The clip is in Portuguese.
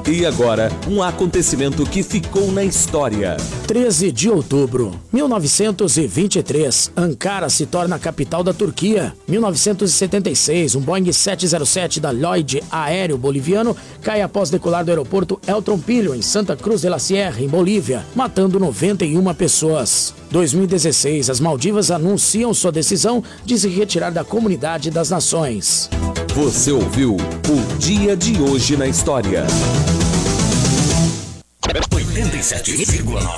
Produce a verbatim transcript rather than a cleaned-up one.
E agora, um acontecimento que ficou na história. treze de outubro, mil novecentos e vinte e três, Ankara se torna a capital da Turquia. mil novecentos e setenta e seis, um Boeing sete zero sete da Lloyd Aéreo Boliviano cai após decolar do aeroporto El Trompillo, em Santa Cruz de la Sierra, em Bolívia, matando noventa e uma pessoas. dois mil e dezesseis, as Maldivas anunciam sua decisão de se retirar da Comunidade das Nações. Você ouviu o Dia de Hoje na História. oitenta e sete vírgula nove